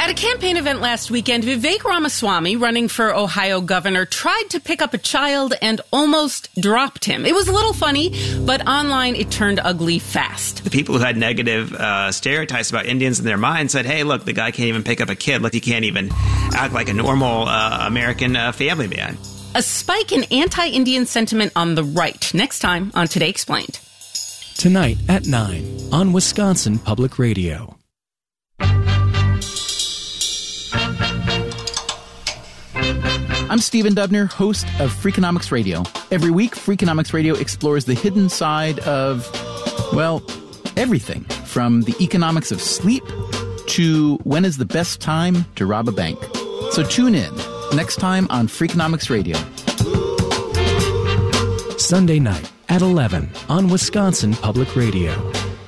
At a campaign event last weekend, Vivek Ramaswamy, running for Ohio governor, tried to pick up a child and almost dropped him. It was a little funny, but online it turned ugly fast. The people who had negative stereotypes about Indians in their mind said, hey, look, the guy can't even pick up a kid. Look, he can't even act like a normal American family man. A spike in anti-Indian sentiment on the right. Next time on Today Explained. Tonight at 9 on Wisconsin Public Radio. I'm Stephen Dubner, host of Freakonomics Radio. Every week, Freakonomics Radio explores the hidden side of, well, everything. From the economics of sleep to when is the best time to rob a bank. So tune in next time on Freakonomics Radio. Sunday night at 11 on Wisconsin Public Radio.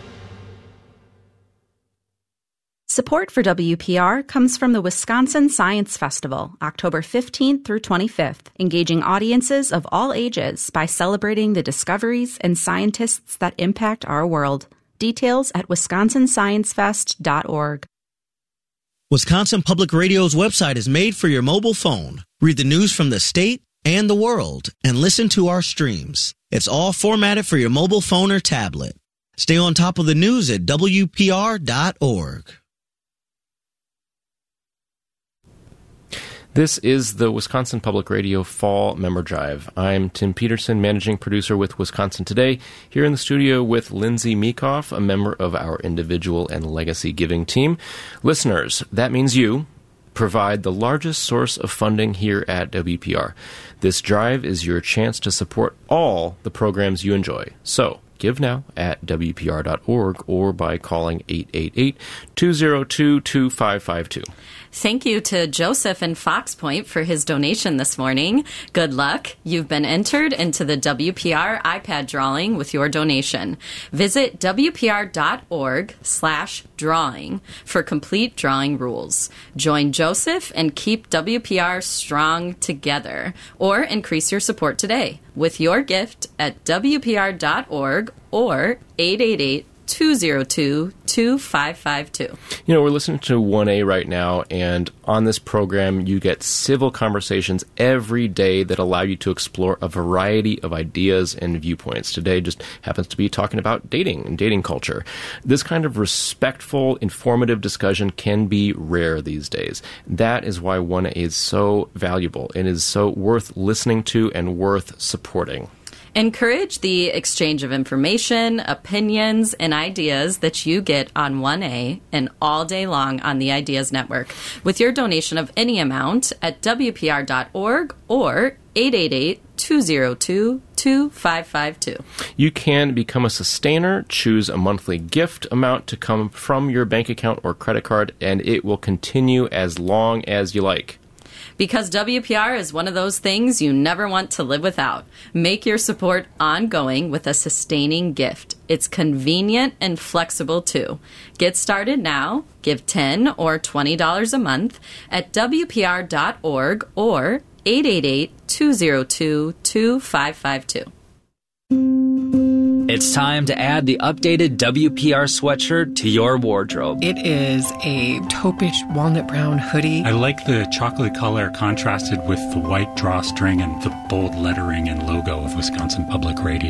Support for WPR comes from the Wisconsin Science Festival, October 15th through 25th, engaging audiences of all ages by celebrating the discoveries and scientists that impact our world. Details at wisconsinsciencefest.org. Wisconsin Public Radio's website is made for your mobile phone. Read the news from the state and the world and listen to our streams. It's all formatted for your mobile phone or tablet. Stay on top of the news at WPR.org. This is the Wisconsin Public Radio Fall Member Drive. I'm Tim Peterson, managing producer with Wisconsin Today, here in the studio with Lindsay Meekoff, a member of our individual and legacy giving team. Listeners, that means you provide the largest source of funding here at WPR. This drive is your chance to support all the programs you enjoy. So, give now at WPR.org or by calling 888-202-2552. Thank you to Joseph in Fox Point for his donation this morning. Good luck. You've been entered into the WPR iPad drawing with your donation. Visit WPR.org/drawing for complete drawing rules. Join Joseph and keep WPR strong together, or increase your support today with your gift at WPR.org or 888-202-2552. You know, we're listening to 1A right now, and on this program, you get civil conversations every day that allow you to explore a variety of ideas and viewpoints. Today just happens to be talking about dating and dating culture. This kind of respectful, informative discussion can be rare these days. That is why 1A is so valuable and is so worth listening to and worth supporting. Encourage the exchange of information, opinions, and ideas that you get on 1A and all day long on the Ideas Network with your donation of any amount at WPR.org or 888-202-2552. You can become a sustainer, choose a monthly gift amount to come from your bank account or credit card, and it will continue as long as you like. Because WPR is one of those things you never want to live without. Make your support ongoing with a sustaining gift. It's convenient and flexible, too. Get started now. Give $10 or $20 a month at WPR.org or 888-202-2552. It's time to add the updated WPR sweatshirt to your wardrobe. It is a taupish walnut brown hoodie. I like the chocolate color contrasted with the white drawstring and the bold lettering and logo of Wisconsin Public Radio.